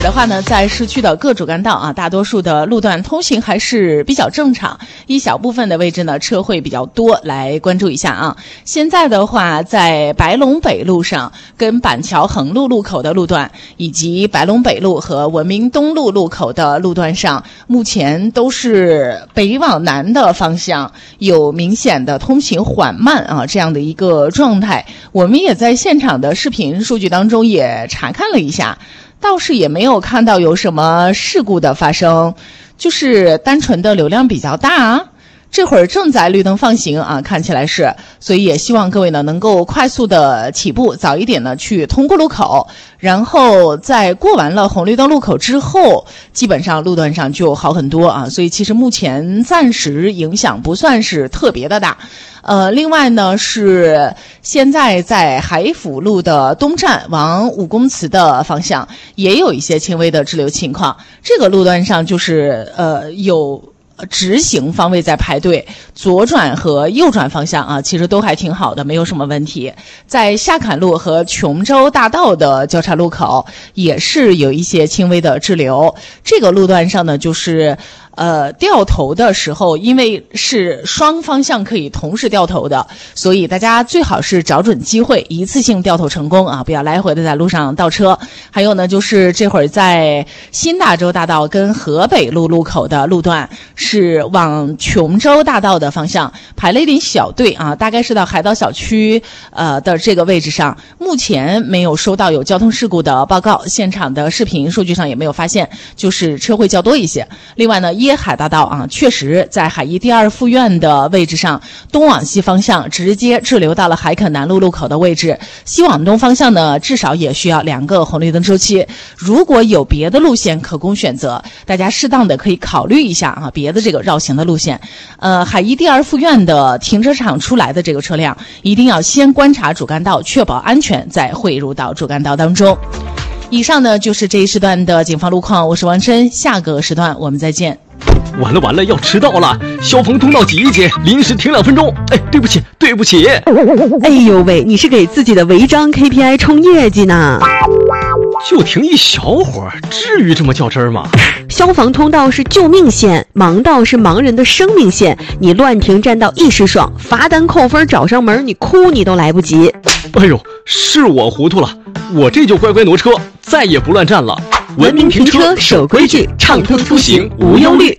的话呢，在市区的各主干道啊，大多数的路段通行还是比较正常，一小部分的位置呢车会比较多，来关注一下啊。现在的话，在白龙北路上跟板桥横路路口的路段，以及白龙北路和文明东路路口的路段上，目前都是北往南的方向有明显的通行缓慢啊这样的一个状态。我们也在现场的视频数据当中也查看了一下，倒是也没有看到有什么事故的发生，就是单纯的流量比较大啊。这会儿正在绿灯放行啊，看起来是，所以也希望各位呢能够快速的起步，早一点呢去通过路口，然后在过完了红绿灯路口之后，基本上路段上就好很多啊。所以其实目前暂时影响不算是特别的大。另外呢是现在在海府路的东站往武公祠的方向也有一些轻微的滞留情况，这个路段上就是有直行方位在排队，左转和右转方向啊，其实都还挺好的，没有什么问题。在下坎路和琼州大道的交叉路口也是有一些轻微的滞留，这个路段上呢就是掉头的时候，因为是双方向可以同时掉头的，所以大家最好是找准机会一次性掉头成功啊，不要来回的在路上倒车。还有呢就是这会儿在新大洲大道跟河北路路口的路段是往琼州大道的方向排了一点小队啊，大概是到海岛小区的这个位置上，目前没有收到有交通事故的报告，现场的视频数据上也没有发现，就是车会较多一些。另外呢，椰海大道啊，确实在海医第二附院的位置上，东往西方向直接滞留到了海肯南路路口的位置，西往东方向呢至少也需要2个红绿灯周期。如果有别的路线可供选择，大家适当的可以考虑一下啊，别的这个绕行的路线。海医第二附院的停车场出来的这个车辆一定要先观察主干道，确保安全再汇入到主干道当中。以上呢就是这一时段的警方路况，我是王琛，下个时段我们再见。 完了，要迟到了！消防通道挤一挤，临时停2分钟。哎，对不起。 哎呦喂，你是给自己的违章 KPI 冲业绩呢？ 就停一小会儿，至于这么较真吗？ 消防通道是救命线，盲道是盲人的生命线。你乱停占道一时爽，罚单扣分找上门，你哭你都来不及。 哎呦，是我糊涂了，我这就乖乖挪车，再也不乱站了。 文明停车，守规矩，畅通出行无忧虑。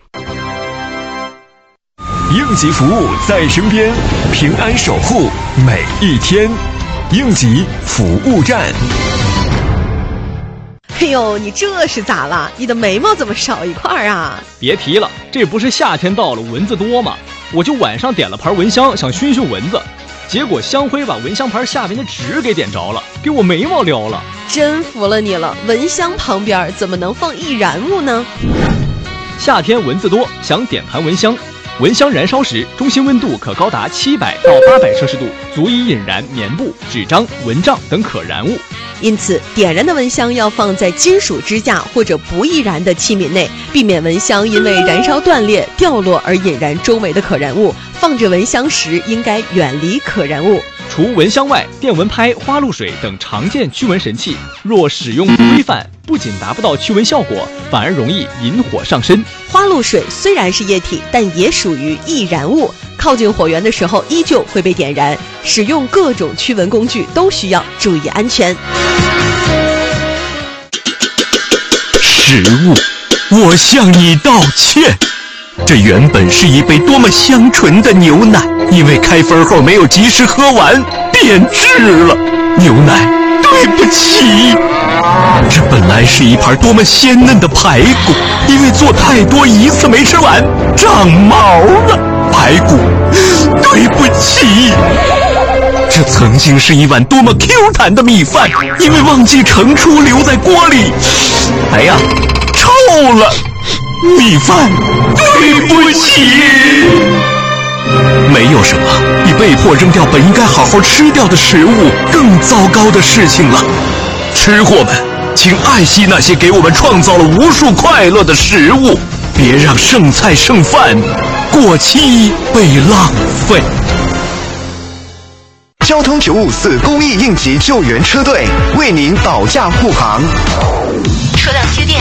应急服务在身边，平安守护每一天。应急服务站。 哎呦，你这是咋了？你的眉毛怎么少一块啊？ 别提了，这不是夏天到了蚊子多吗？我就晚上点了盘蚊香，想熏熏蚊子，结果香灰把蚊香盘下面的纸给点着了，给我眉毛撩了。 真服了你了，蚊香旁边怎么能放易燃物呢？ 夏天蚊子多，想点盘蚊香。蚊香燃烧时，中心温度可高达700到800摄氏度，足以引燃棉布、纸张、蚊帐等可燃物。 因此，点燃的蚊香要放在金属支架或者不易燃的器皿内，避免蚊香因为燃烧断裂、掉落而引燃周围的可燃物。放置蚊香时，应该远离可燃物。 除蚊香外，电蚊拍、花露水等常见驱蚊神器，若使用不规范，不仅达不到驱蚊效果，反而容易引火上身。 花露水虽然是液体，但也属于易燃物，靠近火源的时候依旧会被点燃。使用各种驱蚊工具都需要注意安全。 食物，我向你道歉。这原本是一杯多么香醇的牛奶，因为开封后没有及时喝完，变质了。牛奶，对不起。这本来是一盘多么鲜嫩的排骨，因为做太多一次没吃完，长毛了。排骨，对不起。这曾经是一碗多么 Q 弹的米饭，因为忘记盛出留在锅里，哎呀，臭了。米饭，对不起。没有什么比被迫扔掉本应该好好吃掉的食物更糟糕的事情了。吃货们，请爱惜那些给我们创造了无数快乐的食物，别让剩菜剩饭过期被浪费。 交通954公益应急救援车队为您保驾护航。 说亮接电。